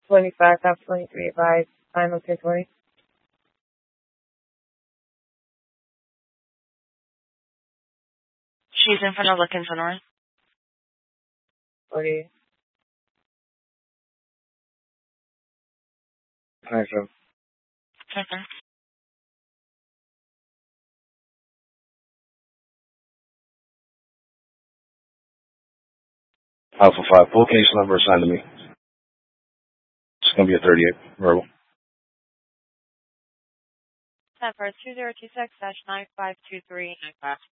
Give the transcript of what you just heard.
25, top 23 advised. Final 220. She's in front of looking for North. 40. Thanks, sir. Okay. Alpha 5, full case number assigned to me. It's going to be a 38, verbal. Number 2026-952395.